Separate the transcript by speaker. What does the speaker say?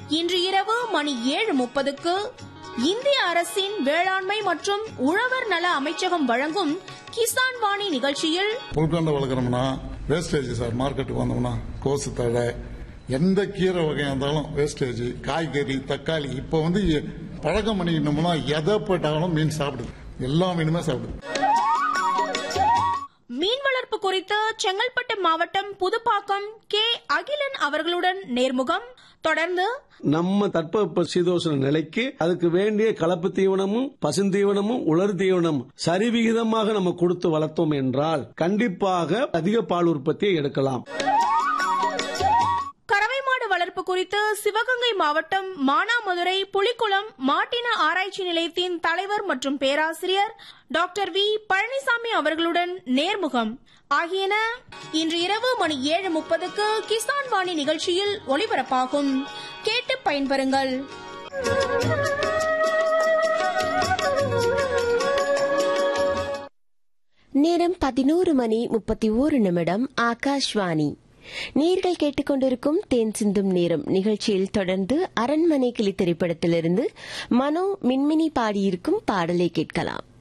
Speaker 1: இன்று இரவு மணி 7:30க்கு இந்திய அரசின் வேளாண்மை மற்றும் உழவர் நல அமைச்சகம் வழங்கும் கிசான் வாணி நிகழ்ச்சியில்
Speaker 2: புல்கண்டை வளர்க்கணும்னா வேஸ்டேஜ் சார். மார்க்கெட்டுக்கு வந்தோம்னா கோசு தழை, எந்த கீரை வகையா இருந்தாலும் வேஸ்டேஜ், காய்கறி, தக்காளி. இப்ப பழக்கம் பண்ணிக்கணும்னா எதை போட்டாலும் மீன் சாப்பிடுது, எல்லா மீனுமே சாப்பிடுது.
Speaker 1: மீன் வளர்ப்பு குறித்து செங்கல்பட்டு மாவட்டம் புதுப்பாக்கம் கே. அகிலன் அவர்களுடன் நேர்முகம். தொடர்ந்து
Speaker 3: நம்ம தட்பவெப்ப சீதோஷண நிலைக்கு அதுக்கு வேண்டிய கலப்பு தீவனமும் பசுந்தீவனமும் உலர் தீவனமும் சரிவிகிதமாக நம்ம கொடுத்து வளர்த்தோம் என்றால் கண்டிப்பாக அதிக பால் உற்பத்தியை எடுக்கலாம்.
Speaker 1: கறவை மாடு வளர்ப்பு குறித்து சிவகங்கை மாவட்டம் மானாமதுரை புலிக்குளம் மாட்டின ஆராய்ச்சி நிலையத்தின் தலைவர் மற்றும் பேராசிரியர் டாக்டர் வி. பழனிசாமி அவர்களுடன் நேர்முகம் ஆகியன இன்று இரவு மணி 7:30க்கு கிசான் வாணி நிகழ்ச்சியில் ஒளிபரப்பாகும். கேட்டு பயன்பெறுங்கள்.
Speaker 4: நேரம் 11:31. ஆகாஷ்வாணி. நேர்கள் கேட்டுக்கொண்டிருக்கும் தேன் சிந்தும் நேரம் நிகழ்ச்சியில் தொடர்ந்து அரண்மனை கிளி திரைப்படத்திலிருந்து மனோ மின்மினி பாடியிருக்கும் பாடலை கேட்கலாம்.